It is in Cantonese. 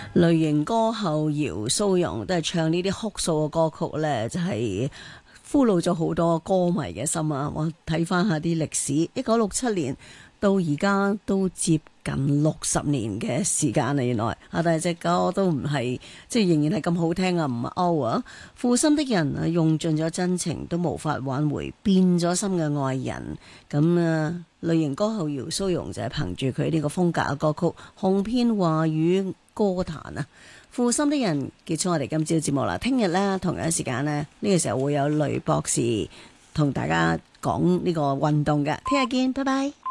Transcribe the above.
類型歌后姚蘇蓉都係唱呢啲哭訴嘅歌曲呢，就係俘虜咗好多歌迷嘅心啊！我睇翻下啲歷史，1967年到而家都接近60年嘅時間啦，原來但係隻歌都唔係即係仍然係咁好聽啊，唔 out 啊！負心的人啊，用盡咗真情都無法挽回變咗心嘅愛人，咁啊，類型歌后姚蘇蓉就係憑住佢呢個風格嘅歌曲紅遍華語歌壇啊！負心的人結束我哋今朝節目啦，聽日呢，同樣時間呢，呢個時候會有雷博士同大家講呢個運動嘅，聽日見，拜拜。